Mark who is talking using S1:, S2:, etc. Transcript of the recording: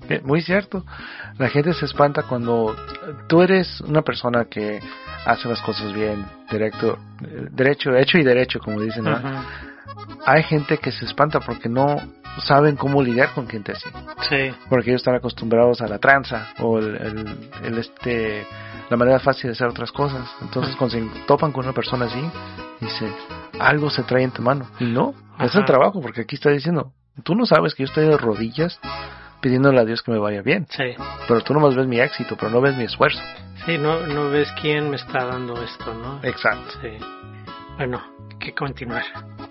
S1: Muy cierto. La gente se espanta cuando tú eres una persona que hace las cosas bien, hecho y derecho, como dicen, ¿no?
S2: Ujú.
S1: Hay gente que se espanta porque no saben cómo lidiar con gente así.
S2: Sí.
S1: Porque ellos están acostumbrados a la tranza o la manera fácil de hacer otras cosas. Entonces, cuando se topan con una persona así, dice, algo se trae en tu mano. Y no, es el trabajo, porque aquí está diciendo, tú no sabes que yo estoy de rodillas pidiéndole a Dios que me vaya bien.
S2: Sí.
S1: Pero tú nomás ves mi éxito, pero no ves mi esfuerzo.
S2: Sí, no ves quién me está dando esto, ¿no?
S1: Exacto.
S2: Sí. Bueno, hay que continuar.